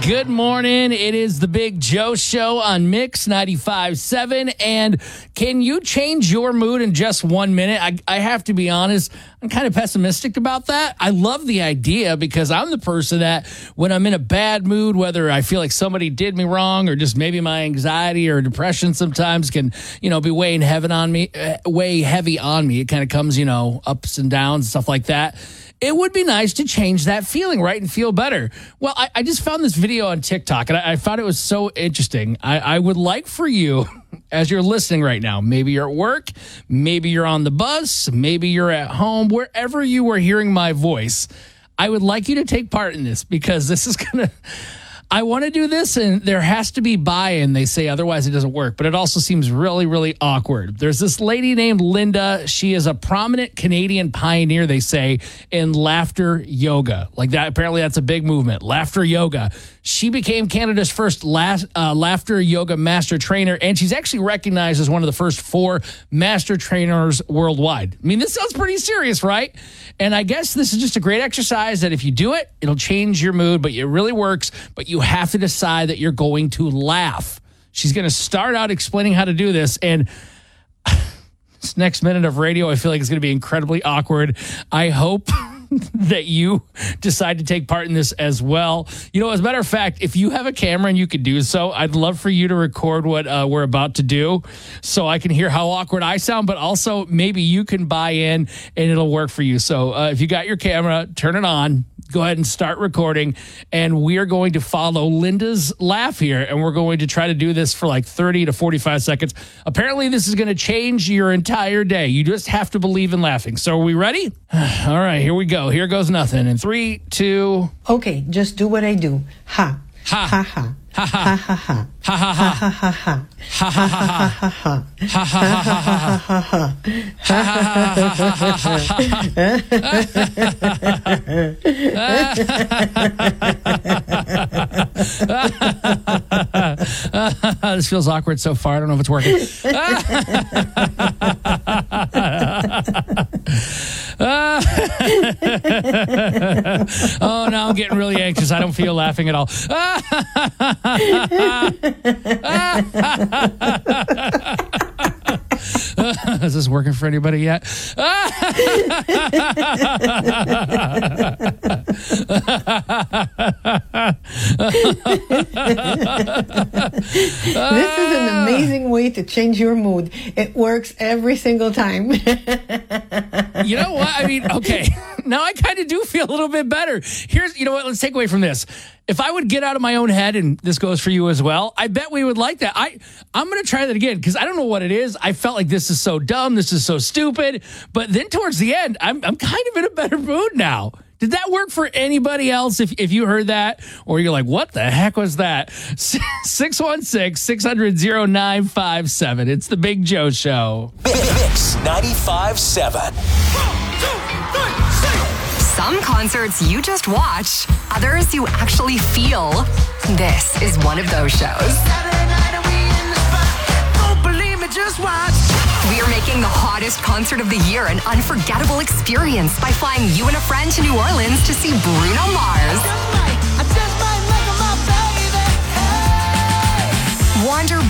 Good morning. It is the Big Joe Show on Mix 95.7. And can you change your mood in just 1 minute? I have to be honest, I'm kind of pessimistic about that. I love the idea because I'm the person that when I'm in a bad mood, whether I feel like somebody did me wrong or just maybe my anxiety or depression sometimes can, be weighing heavy on me. It kind of comes, ups and downs, stuff like that. It would be nice to change that feeling, right, and feel better. Well, I just found this video on TikTok, and I found it was so interesting. I would like for you, as you're listening right now, maybe you're at work, maybe you're on the bus, maybe you're at home, wherever you are hearing my voice, I would like you to take part in this because this is going to... I want to do this, and there has to be buy-in, they say, otherwise it doesn't work. But it also seems really, really awkward. There's this lady named Linda. She is a prominent Canadian pioneer, they say, in laughter yoga. Like that, apparently that's a big movement, laughter yoga. She became Canada's first laughter yoga master trainer, and she's actually recognized as one of the first 4 master trainers worldwide. I mean, this sounds pretty serious, right? And I guess this is just a great exercise that if you do it, it'll change your mood, but it really works. But you have to decide that you're going to laugh. She's going to start out explaining how to do this, and this next minute of radio, I feel like it's going to be incredibly awkward. I hope that you decide to take part in this as well. As a matter of fact, if you have a camera and you could do so, I'd love for you to record what we're about to do so I can hear how awkward I sound, but also maybe you can buy in and it'll work for you. So if you got your camera, turn it on. Go ahead and start recording, and we are going to follow Linda's laugh here, and we're going to try to do this for like 30 to 45 seconds. Apparently, this is going to change your entire day. You just have to believe in laughing. So are we ready? All right, here we go. Here goes nothing. In 3, 2... Okay, just do what I do. Ha. Ha. Ha ha. Ha ha ha ha. Ha ha ha ha ha ha. Ha ha ha ha ha ha. Ha ha ha ha ha ha. This feels awkward so far. I don't know if it's working. Oh, now I'm getting really anxious. I don't feel laughing at all. Is this working for anybody yet? This is an amazing way to change your mood. It works every single time. You know what? I mean, okay. Now I kind of do feel a little bit better. You know what? Let's take away from this. If I would get out of my own head, and this goes for you as well, I bet we would like that. I'm going to try that again because I don't know what it is. I felt like this is so dumb. This is so stupid. But then towards the end, I'm kind of in a better mood now. Did that work for anybody else if you heard that? Or you're like, what the heck was that? 616-600-0957. It's the Big Joe Show. Mix 95.7. Some concerts you just watch, others you actually feel. This is one of those shows. We are making the hottest concert of the year an unforgettable experience by flying you and a friend to New Orleans to see Bruno Mars. Wander